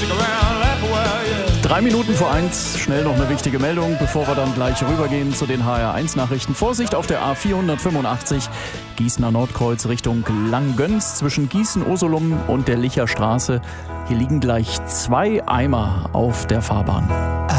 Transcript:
3 Minuten vor 1, schnell noch eine wichtige Meldung, bevor wir dann gleich rübergehen zu den HR1-Nachrichten. Vorsicht auf der A485, Gießener Nordkreuz Richtung Langgöns zwischen Gießen-Osolum und der Licher Straße. Hier liegen gleich 2 Eimer auf der Fahrbahn.